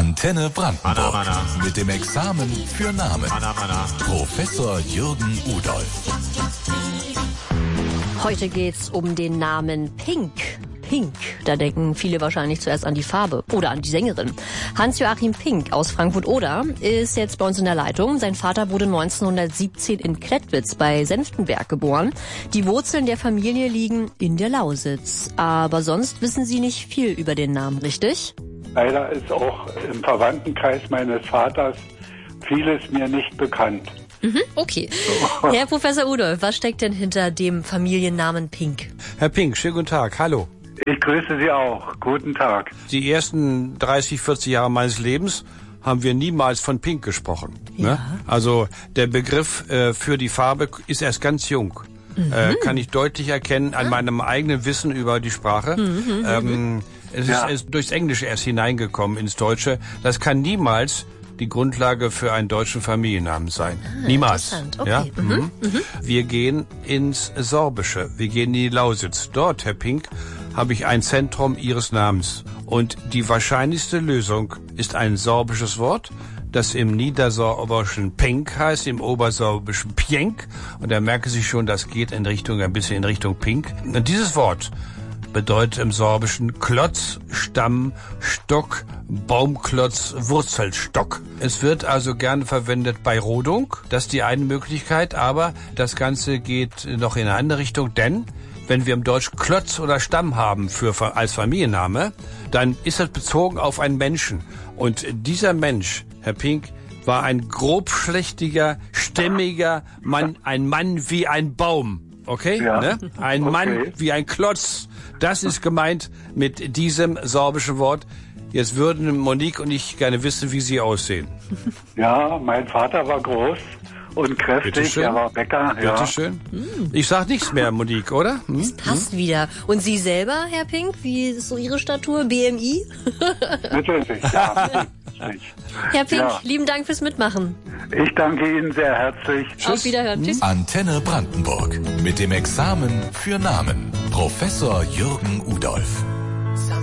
Antenne Brandenburg. Mana. Mit dem Examen für Namen. Mana. Professor Jürgen Udolph. Heute geht's um den Namen Pink. Pink, da denken viele wahrscheinlich zuerst an die Farbe oder an die Sängerin. Hans-Joachim Pink aus Frankfurt-Oder ist jetzt bei uns in der Leitung. Sein Vater wurde 1917 in Klettwitz bei Senftenberg geboren. Die Wurzeln der Familie liegen in der Lausitz. Aber sonst wissen Sie nicht viel über den Namen, richtig? Leider ist auch im Verwandtenkreis meines Vaters vieles mir nicht bekannt. Okay. Herr Professor Udolph, was steckt denn hinter dem Familiennamen Pink? Herr Pink, schönen guten Tag, hallo. Ich grüße Sie auch. Guten Tag. Die ersten 30, 40 Jahre meines Lebens haben wir niemals von Pink gesprochen. Ja. Ne? Also der Begriff für die Farbe ist erst ganz jung. Kann ich deutlich erkennen an meinem eigenen Wissen über die Sprache. Es ist durchs Englische erst hineingekommen ins Deutsche. Das kann niemals die Grundlage für einen deutschen Familiennamen sein. Niemals. Interessant. Okay. Ja? Wir gehen ins Sorbische. Wir gehen in die Lausitz. Dort, Herr Pink, habe ich ein Zentrum Ihres Namens. Und die wahrscheinlichste Lösung ist ein sorbisches Wort, das im Niedersorbischen Pink heißt, im Obersorbischen Pjenk. Und da merken Sie schon, das geht ein bisschen in Richtung Pink. Und dieses Wort bedeutet im Sorbischen Klotz, Stamm, Stock, Baumklotz, Wurzelstock. Es wird also gerne verwendet bei Rodung. Das ist die eine Möglichkeit, aber das Ganze geht noch in eine andere Richtung, denn wenn wir im Deutsch Klotz oder Stamm haben als Familienname, dann ist das bezogen auf einen Menschen. Und dieser Mensch, Herr Pink, war ein grobschlächtiger, stämmiger Mann, ein Mann wie ein Baum. Okay? Ja. Ne? Ein Mann wie ein Klotz. Das ist gemeint mit diesem sorbischen Wort. Jetzt würden Monique und ich gerne wissen, wie Sie aussehen. Ja, mein Vater war groß und kräftig. Er war Bäcker. Ja. Bitteschön. Ich sag nichts mehr, Monique, oder? Passt wieder. Und Sie selber, Herr Pink, wie ist so Ihre Statur? BMI? Natürlich, ja. Herr Pink, Ja. lieben Dank fürs Mitmachen. Ich danke Ihnen sehr herzlich. Auf Wiederhören. Tschüss. Antenne Brandenburg. Mit dem Examen für Namen. Professor Jürgen Udolph.